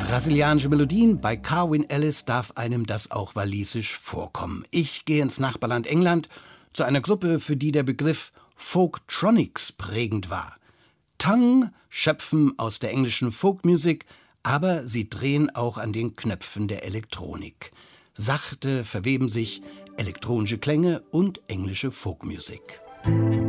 Brasilianische Melodien, bei Carwyn Ellis darf einem das auch walisisch vorkommen. Ich gehe ins Nachbarland England zu einer Gruppe, für die der Begriff Folktronics prägend war. Tongue schöpfen aus der englischen Folkmusik, aber sie drehen auch an den Knöpfen der Elektronik. Sachte verweben sich elektronische Klänge und englische Folkmusik.